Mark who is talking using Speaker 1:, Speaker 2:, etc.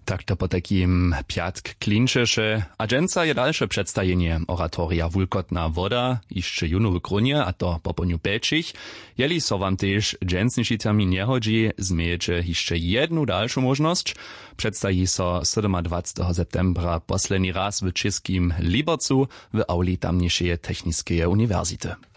Speaker 1: Tak to po takim piatk klinčeše. A dženca je dalsze przedstawienie oratoria Wulkotna woda, jeszcze junowy grunie, a to po poniu pečich. Jeli so wam też dżensniši termin nie hodzi, zmiejecie jeszcze jedną dalszą możność. Przedstawi so 27. septembra posledni raz w czeskim Libercu w auli tamniejszej Techniskiej Uniwersity.